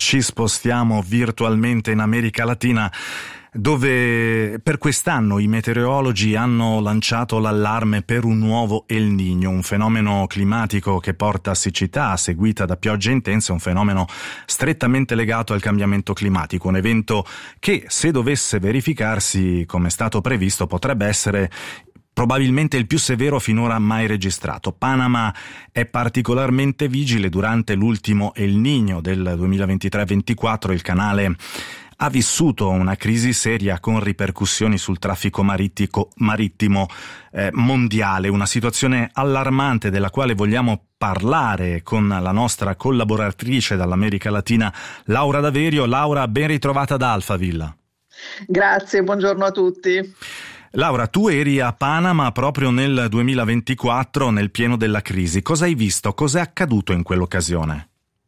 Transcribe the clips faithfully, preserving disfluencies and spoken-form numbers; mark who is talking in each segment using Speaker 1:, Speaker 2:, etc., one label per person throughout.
Speaker 1: ci spostiamo virtualmente in America Latina, dove per quest'anno i meteorologi hanno lanciato l'allarme per un nuovo El Niño, un fenomeno climatico che porta siccità seguita da piogge intense, un fenomeno strettamente legato al cambiamento climatico, un evento che, se dovesse verificarsi come è stato previsto, potrebbe essere probabilmente il più severo finora mai registrato. Panama è particolarmente vigile. Durante l'ultimo El Niño del duemilaventitré ventiquattro il canale ha vissuto una crisi seria con ripercussioni sul traffico marittimo, marittimo eh, mondiale, una situazione allarmante della quale vogliamo parlare con la nostra collaboratrice dall'America Latina, Laura Daverio. Laura, ben ritrovata da Alphaville.
Speaker 2: Grazie, buongiorno a tutti.
Speaker 1: Laura, tu eri a Panama proprio nel duemilaventiquattro, nel pieno della crisi. Cosa hai visto? Cosa è accaduto in quell'occasione?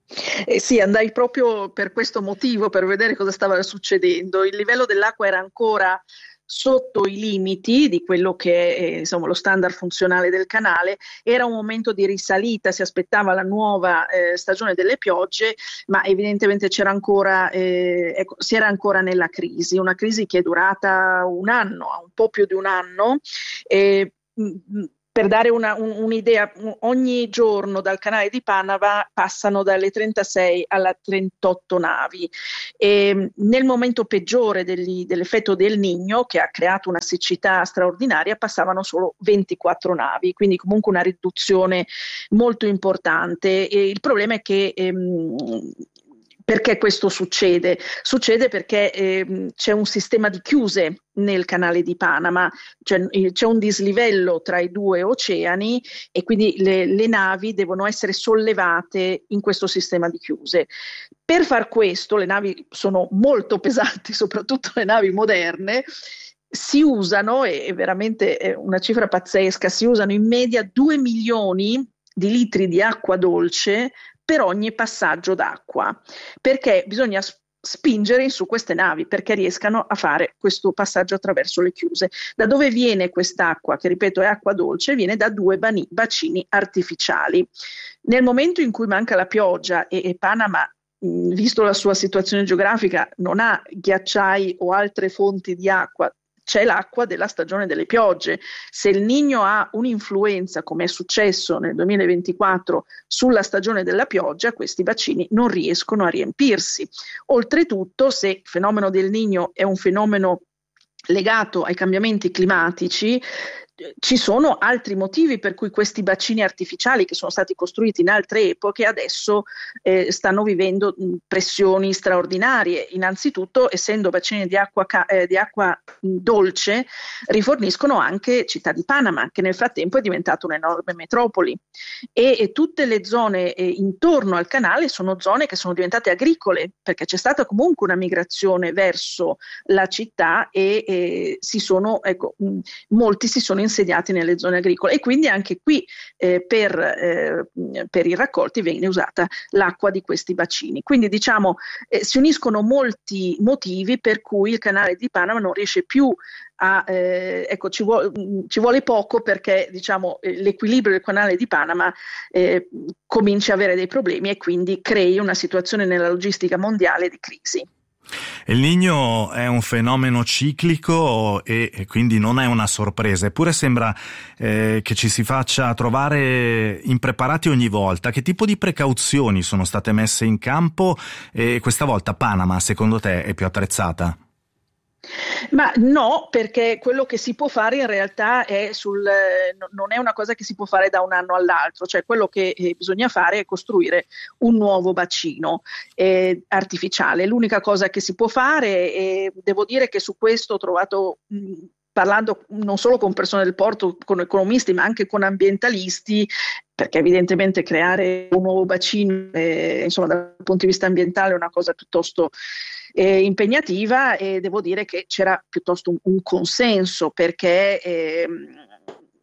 Speaker 2: Eh sì, andai proprio per questo motivo, per vedere cosa stava succedendo. Il livello dell'acqua era ancora sotto i limiti di quello che è eh, insomma, lo standard funzionale del canale. Era un momento di risalita, si aspettava la nuova eh, stagione delle piogge, ma evidentemente c'era ancora, eh, ecco, si era ancora nella crisi, una crisi che è durata un anno, un po' più di un anno. Eh, mh, Per dare una, un, un'idea, ogni giorno dal canale di Panama passano dalle trentasei alla trentotto navi. E nel momento peggiore degli, dell'effetto del Niño, che ha creato una siccità straordinaria, passavano solo ventiquattro navi, quindi comunque una riduzione molto importante. E il problema è che ehm, perché questo succede? Succede perché eh, c'è un sistema di chiuse nel canale di Panama, cioè, c'è un dislivello tra i due oceani e quindi le, le navi devono essere sollevate in questo sistema di chiuse. Per far questo, le navi sono molto pesanti, soprattutto le navi moderne, si usano, è veramente è una cifra pazzesca, si usano in media due milioni di litri di acqua dolce per ogni passaggio d'acqua, perché bisogna spingere su queste navi perché riescano a fare questo passaggio attraverso le chiuse. Da dove viene quest'acqua, che ripeto è acqua dolce? Viene da due bani- bacini artificiali. Nel momento in cui manca la pioggia e, e Panama, mh, visto la sua situazione geografica, non ha ghiacciai o altre fonti di acqua, c'è l'acqua della stagione delle piogge. Se il Niño ha un'influenza, come è successo nel duemilaventiquattro, sulla stagione della pioggia, questi bacini non riescono a riempirsi. Oltretutto, se il fenomeno del Niño è un fenomeno legato ai cambiamenti climatici, ci sono altri motivi per cui questi bacini artificiali che sono stati costruiti in altre epoche adesso eh, stanno vivendo mh, pressioni straordinarie. Innanzitutto, essendo bacini di acqua, ca- eh, di acqua mh, dolce, riforniscono anche città di Panama, che nel frattempo è diventata un'enorme metropoli, e, e tutte le zone eh, intorno al canale sono zone che sono diventate agricole, perché c'è stata comunque una migrazione verso la città e eh, si sono, ecco, mh, molti si sono insediati nelle zone agricole, e quindi anche qui eh, per, eh, per i raccolti viene usata l'acqua di questi bacini. Quindi diciamo eh, si uniscono molti motivi per cui il canale di Panama non riesce più a, eh, ecco, ci vuole, ci vuole poco perché diciamo eh, l'equilibrio del canale di Panama eh, comincia a avere dei problemi e quindi crei una situazione nella logistica mondiale di crisi.
Speaker 1: El Niño è un fenomeno ciclico e, e quindi non è una sorpresa, eppure sembra eh, che ci si faccia trovare impreparati ogni volta. Che tipo di precauzioni sono state messe in campo e questa volta Panama, secondo te, è più attrezzata?
Speaker 2: Ma no, perché quello che si può fare in realtà è sul, eh, non è una cosa che si può fare da un anno all'altro, cioè quello che eh, bisogna fare è costruire un nuovo bacino eh, artificiale. L'unica cosa che si può fare, e devo dire che su questo ho trovato mh, parlando non solo con persone del porto, con economisti, ma anche con ambientalisti, perché evidentemente creare un nuovo bacino, eh, insomma, dal punto di vista ambientale è una cosa piuttosto eh, impegnativa, e devo dire che c'era piuttosto un, un consenso, perché eh,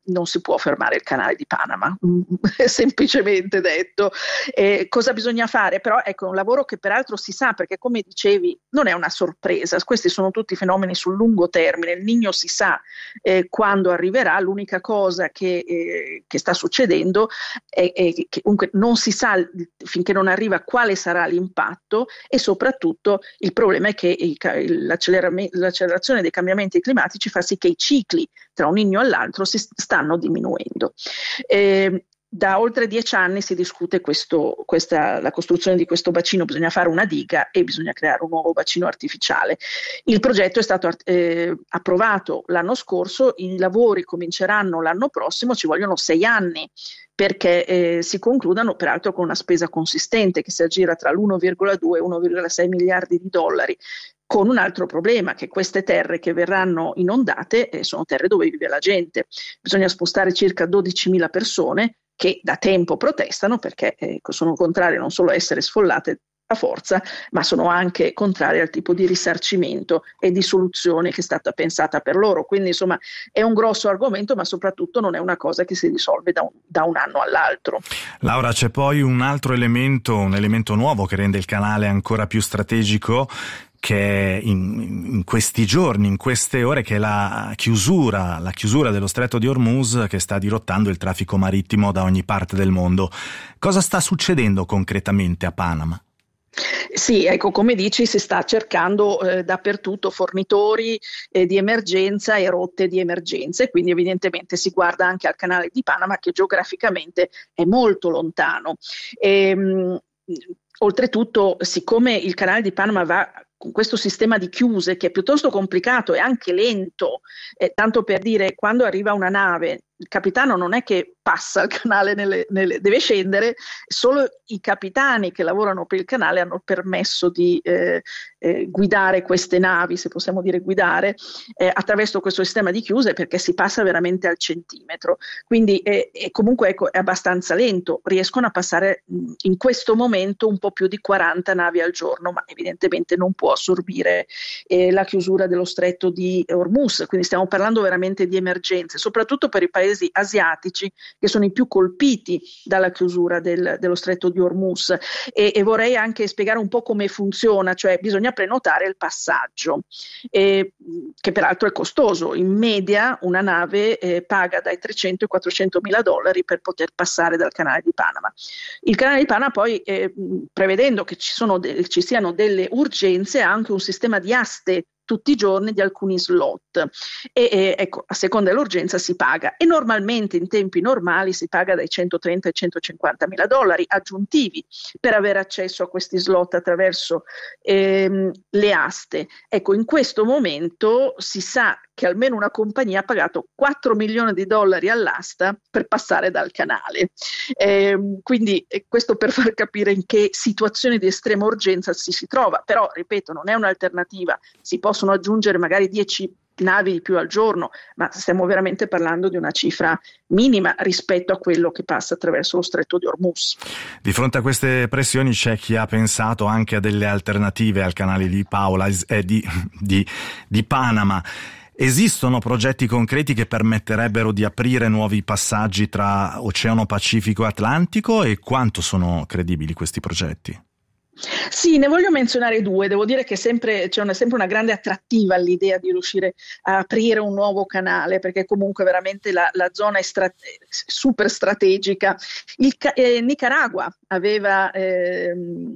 Speaker 2: non si può fermare il canale di Panama, semplicemente detto. Eh, cosa bisogna fare? Però ecco, è un lavoro che peraltro si sa, perché come dicevi non è una sorpresa, questi sono tutti fenomeni sul lungo termine, il Niño si sa eh, quando arriverà, l'unica cosa che, eh, che sta succedendo è, è che comunque non si sa finché non arriva quale sarà l'impatto, e soprattutto il problema è che il, l'accelerazione dei cambiamenti climatici fa sì che i cicli tra un Niño e l'altro si stanno diminuendo. Eh, Da oltre dieci anni si discute questo, questa, la costruzione di questo bacino, bisogna fare una diga e bisogna creare un nuovo bacino artificiale. Il progetto è stato eh, approvato l'anno scorso, i lavori cominceranno l'anno prossimo, ci vogliono sei anni perché eh, si concludano peraltro con una spesa consistente che si aggira tra l'uno virgola due e uno virgola sei miliardi di dollari. Con un altro problema, che queste terre che verranno inondate eh, sono terre dove vive la gente. Bisogna spostare circa dodicimila persone che da tempo protestano perché eh, sono contrarie non solo a essere sfollate a forza, ma sono anche contrarie al tipo di risarcimento e di soluzione che è stata pensata per loro. Quindi insomma è un grosso argomento, ma soprattutto non è una cosa che si risolve da un, da un anno all'altro.
Speaker 1: Laura, c'è poi un altro elemento, un elemento nuovo che rende il canale ancora più strategico, che in, in questi giorni, in queste ore, che è la chiusura, la chiusura dello Stretto di Hormuz, che sta dirottando il traffico marittimo da ogni parte del mondo. Cosa sta succedendo concretamente a Panama?
Speaker 2: Sì, ecco, come dici, si sta cercando eh, dappertutto fornitori eh, di emergenza e rotte di emergenza, e quindi evidentemente si guarda anche al canale di Panama, che geograficamente è molto lontano. E, mh, oltretutto, siccome il canale di Panama va con questo sistema di chiuse che è piuttosto complicato e anche lento, eh, tanto per dire, quando arriva una nave, il capitano non è che passa il canale, nelle, nelle, deve scendere, solo i capitani che lavorano per il canale hanno permesso di eh, eh, guidare queste navi, se possiamo dire guidare, eh, attraverso questo sistema di chiuse, perché si passa veramente al centimetro. Quindi eh, eh, comunque ecco, è abbastanza lento, riescono a passare mh, in questo momento un po' più di quaranta navi al giorno, ma evidentemente non può assorbire eh, la chiusura dello stretto di Hormuz, quindi stiamo parlando veramente di emergenze, soprattutto per i paesi asiatici che sono i più colpiti dalla chiusura del, dello stretto di Hormuz, e, e vorrei anche spiegare un po' come funziona, cioè bisogna prenotare il passaggio, eh, che peraltro è costoso. In media una nave eh, paga dai trecento ai quattrocento mila dollari per poter passare dal canale di Panama. Il canale di Panama poi, eh, prevedendo che ci, sono de- ci siano delle urgenze, ha anche un sistema di aste tutti i giorni di alcuni slot, e, e ecco, a seconda dell'urgenza si paga, e normalmente in tempi normali si paga dai centotrenta ai centocinquanta mila dollari aggiuntivi per avere accesso a questi slot attraverso ehm, le aste. Ecco, in questo momento si sa che almeno una compagnia ha pagato quattro milioni di dollari all'asta per passare dal canale. Eh, quindi eh, questo per far capire in che situazioni di estrema urgenza si si trova, però ripeto, non è un'alternativa, si possono aggiungere magari dieci navi di più al giorno, ma stiamo veramente parlando di una cifra minima rispetto a quello che passa attraverso lo stretto di Hormuz.
Speaker 1: Di fronte a queste pressioni c'è chi ha pensato anche a delle alternative al canale di Paola, eh, di, di, di Panama. Esistono progetti concreti che permetterebbero di aprire nuovi passaggi tra Oceano Pacifico e Atlantico, e quanto sono credibili questi progetti?
Speaker 2: Sì, ne voglio menzionare due. Devo dire che sempre, c'è una, sempre una grande attrattiva all'idea di riuscire a aprire un nuovo canale, perché comunque veramente la, la zona è strate- super strategica. Il eh, Nicaragua aveva, eh,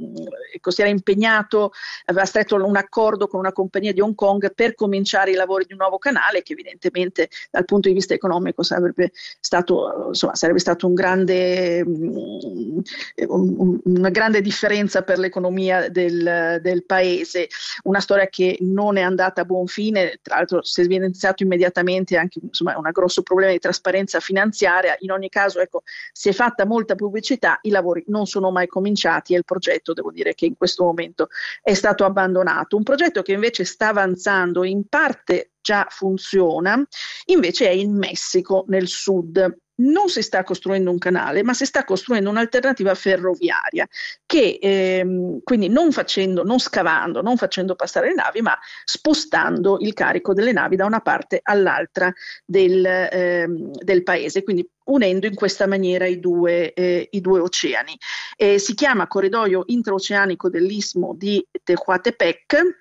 Speaker 2: si era impegnato, aveva stretto un accordo con una compagnia di Hong Kong per cominciare i lavori di un nuovo canale, che evidentemente dal punto di vista economico sarebbe stato, insomma, sarebbe stato un grande, um, un, una grande differenza per l'economia del, del paese. Una storia che non è andata a buon fine, tra l'altro si è evidenziato immediatamente anche, insomma, un grosso problema di trasparenza finanziaria. In ogni caso, ecco, si è fatta molta pubblicità, i lavori non sono mai cominciati e il progetto, devo dire che in questo momento è stato abbandonato. Un progetto che invece sta avanzando in parte già funziona, invece è in Messico, nel sud. Non si sta costruendo un canale, ma si sta costruendo un'alternativa ferroviaria che ehm, quindi non facendo, non scavando, non facendo passare le navi, ma spostando il carico delle navi da una parte all'altra del, ehm, del paese, quindi unendo in questa maniera i due, eh, i due oceani. Eh, si chiama Corridoio Interoceanico dell'Istmo di Tehuantepec.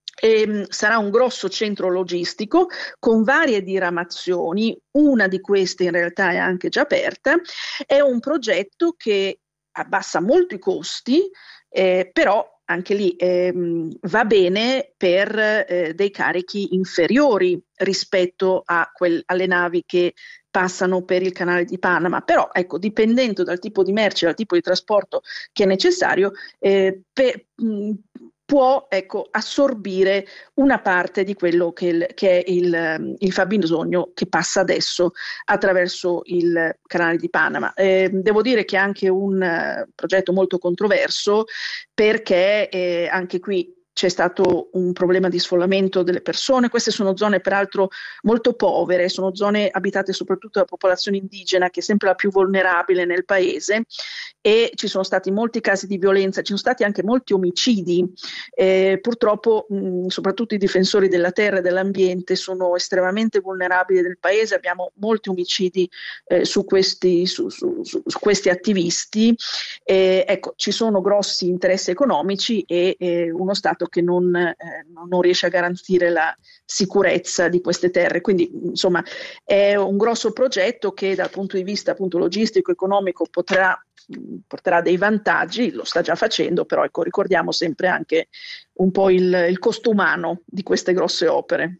Speaker 2: E sarà un grosso centro logistico con varie diramazioni, una di queste in realtà è anche già aperta. È un progetto che abbassa molto i costi, eh, però anche lì eh, va bene per eh, dei carichi inferiori rispetto a quel, alle navi che passano per il canale di Panama, però ecco, dipendendo dal tipo di merci, dal tipo di trasporto che è necessario, eh, per, mh, può ecco, assorbire una parte di quello che, il, che è il, il fabbisogno che passa adesso attraverso il canale di Panama. Eh, devo dire che è anche un uh, progetto molto controverso, perché eh, anche qui c'è stato un problema di sfollamento delle persone. Queste sono zone peraltro molto povere, sono zone abitate soprattutto da popolazione indigena, che è sempre la più vulnerabile nel paese, e ci sono stati molti casi di violenza, ci sono stati anche molti omicidi. Eh, purtroppo mh, soprattutto i difensori della terra e dell'ambiente sono estremamente vulnerabili del paese, abbiamo molti omicidi eh, su, questi, su, su, su, su questi attivisti. Eh, ecco, ci sono grossi interessi economici e eh, uno Stato che non, eh, non riesce a garantire la sicurezza di queste terre. Quindi insomma è un grosso progetto che dal punto di vista appunto logistico, economico potrà, porterà dei vantaggi, lo sta già facendo, però ecco, ricordiamo sempre anche un po' il, il costo umano di queste grosse opere.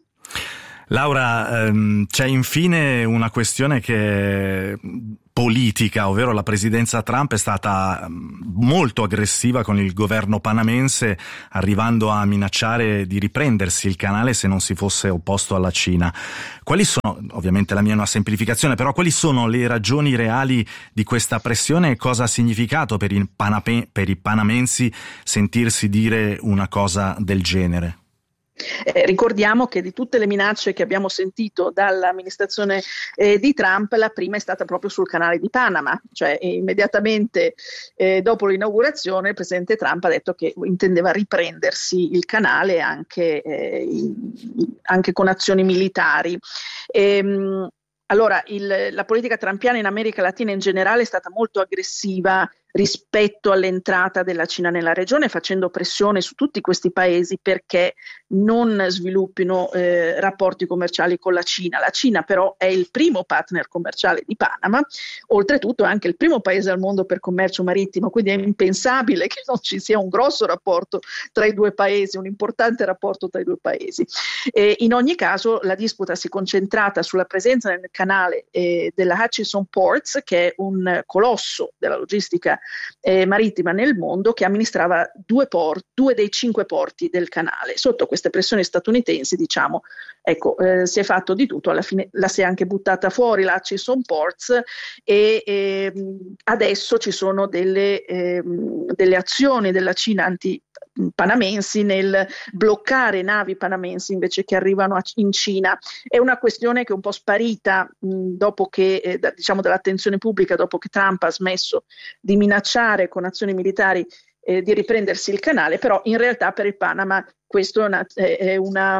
Speaker 1: Laura, ehm, c'è infine una questione che è politica, ovvero la presidenza Trump è stata molto aggressiva con il governo panamense, arrivando a minacciare di riprendersi il canale se non si fosse opposto alla Cina. Quali sono, ovviamente la mia è una semplificazione, però quali sono le ragioni reali di questa pressione e cosa ha significato per i, panape- per i panamensi sentirsi dire una cosa del genere?
Speaker 2: Eh, ricordiamo che di tutte le minacce che abbiamo sentito dall'amministrazione eh, di Trump, la prima è stata proprio sul canale di Panama, cioè immediatamente eh, dopo l'inaugurazione il presidente Trump ha detto che intendeva riprendersi il canale anche, eh, anche con azioni militari. Ehm, allora, il, la politica trumpiana in America Latina in generale è stata molto aggressiva rispetto all'entrata della Cina nella regione, facendo pressione su tutti questi paesi perché non sviluppino eh, rapporti commerciali con la Cina. La Cina però è il primo partner commerciale di Panama, oltretutto è anche il primo paese al mondo per commercio marittimo, quindi è impensabile che non ci sia un grosso rapporto tra i due paesi, un importante rapporto tra i due paesi. Eh, in ogni caso la disputa si è concentrata sulla presenza nel canale eh, della Hutchison Ports, che è un colosso della logistica Eh, marittima nel mondo, che amministrava due, port, due dei cinque porti del canale. Sotto queste pressioni statunitensi, diciamo, ecco, eh, si è fatto di tutto, alla fine la si è anche buttata fuori la Hutchison Ports e eh, adesso ci sono delle, eh, delle azioni della Cina anti panamensi nel bloccare navi panamensi invece che arrivano a, in Cina. È una questione che è un po' sparita mh, dopo che, eh, da, diciamo, dall'attenzione pubblica, dopo che Trump ha smesso di minacciare con azioni militari eh, di riprendersi il canale, però in realtà per il Panama questo è una, è, una,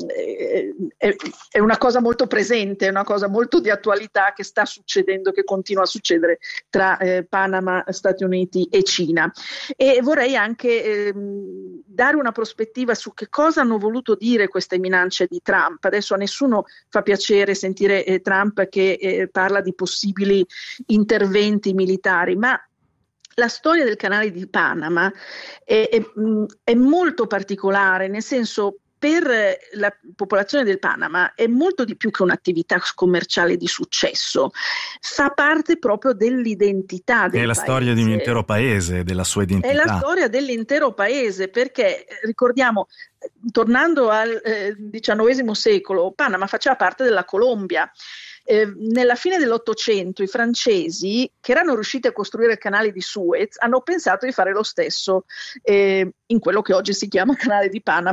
Speaker 2: è, è una cosa molto presente, è una cosa molto di attualità che sta succedendo, che continua a succedere tra eh, Panama, Stati Uniti e Cina. E vorrei anche eh, dare una prospettiva su che cosa hanno voluto dire queste minacce di Trump. Adesso a nessuno fa piacere sentire eh, Trump che eh, parla di possibili interventi militari, ma la storia del canale di Panama è, è, è molto particolare, nel senso, per la popolazione del Panama è molto di più che un'attività commerciale di successo, fa parte proprio dell'identità del paese. È
Speaker 1: la storia di un intero paese, della sua identità.
Speaker 2: È la storia dell'intero paese, perché ricordiamo, tornando al eh, diciannovesimo secolo, Panama faceva parte della Colombia. Eh, nella fine dell'Ottocento i francesi, che erano riusciti a costruire il canale di Suez, hanno pensato di fare lo stesso eh, in quello che oggi si chiama canale di Panama,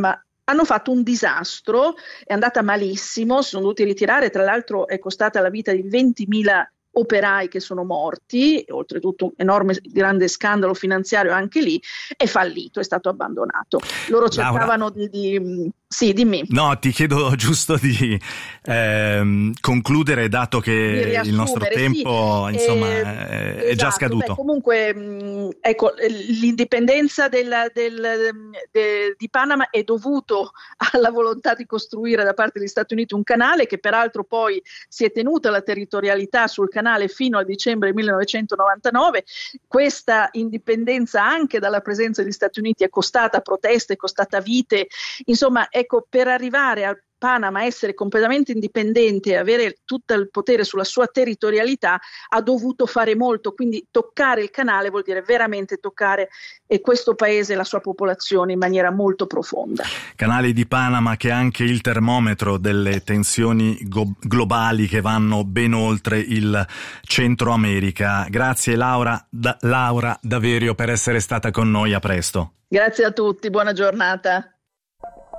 Speaker 2: hanno fatto un disastro, è andata malissimo, si sono dovuti ritirare, tra l'altro è costata la vita di ventimila operai che sono morti, oltretutto un enorme grande scandalo finanziario anche lì, è fallito, è stato abbandonato. Loro cercavano di, di sì, dimmi.
Speaker 1: No, ti chiedo giusto di ehm, concludere, dato che il nostro tempo, sì, insomma, eh, è esatto, già scaduto.
Speaker 2: Beh, comunque, mh, ecco, l'indipendenza del, del, de, di Panama è dovuto alla volontà di costruire da parte degli Stati Uniti un canale che peraltro poi si è tenuta la territorialità sul canale fino al dicembre millenovecentonovantanove. Questa indipendenza anche dalla presenza degli Stati Uniti è costata proteste, è costata vite, insomma, ecco, per arrivare al Panama a essere completamente indipendente e avere tutto il potere sulla sua territorialità ha dovuto fare molto, quindi toccare il canale vuol dire veramente toccare eh, questo paese e la sua popolazione in maniera molto profonda.
Speaker 1: Canale di Panama che è anche il termometro delle tensioni go- globali che vanno ben oltre il Centro America. Grazie Laura, da- Laura Daverio per essere stata con noi, a presto.
Speaker 2: Grazie a tutti, buona giornata.